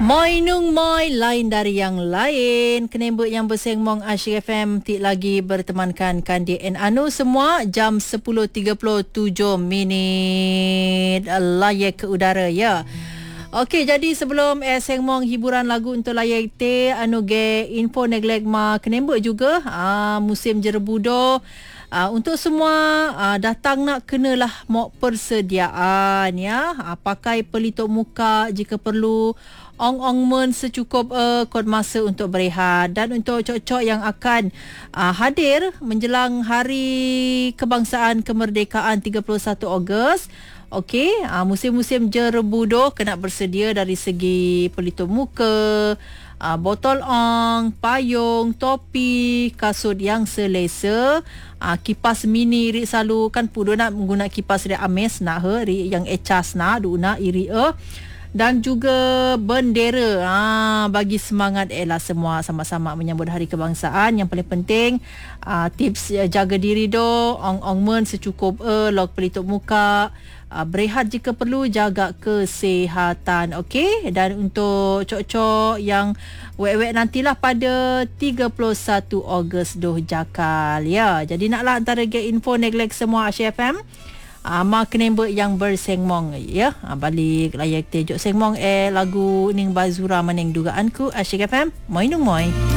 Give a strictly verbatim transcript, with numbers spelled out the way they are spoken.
Moi nung moi lain dari yang lain. Kenembut yang bersengmong Asyik F M tik lagi bertemankan Kandi and Anu semua jam sepuluh tiga puluh tujuh minit layak ke udara ya. Okey, jadi sebelum eh sengmong hiburan lagu untuk layak te anu ge info neglek ma kenembut juga ah musim jerebudo. Uh, untuk semua uh, datang nak kenalah mau persediaan ya. Uh, pakai pelitup muka jika perlu. Ong-ong men secukup uh, kod masa untuk berehat. Dan untuk cok-cok yang akan uh, hadir menjelang Hari Kebangsaan Kemerdekaan tiga puluh satu Ogos. Okey, uh, musim-musim jerebudo kena bersedia dari segi pelitup muka, uh, botol ong, payung, topi, kasut yang selesa, uh, kipas mini ri selalu kan pudo nak menggunakan kipas ri ames nak he ri yang ecas nak du nak iri e. Dan juga bendera ha, bagi semangat elah semua sama-sama menyambut Hari Kebangsaan. Yang paling penting uh, tips uh, jaga diri do, ong-ong men secukup e, log pelitup muka, uh, berehat jika perlu, jaga kesihatan. Okey, dan untuk cok-cok yang wek-wek nantilah pada tiga puluh satu Ogos doh jakal ya. Jadi naklah antara get info neglek semua Asyik F M. Ama kenembut yang bersengmong ya. Ha, balik layak tejok sengmong eh lagu ning bazura maning dugaanku Asyik F M. Moi nung moi.